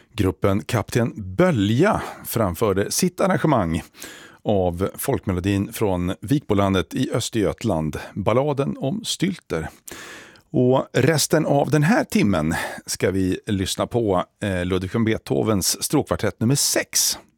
Gruppen Kapten Bölja framförde sitt arrangemang av folkmelodin från Vikbolandet i Östergötland, balladen om Stylter. Och resten av den här timmen ska vi lyssna på Ludwig van Beethovens stråkkvartett nummer 6.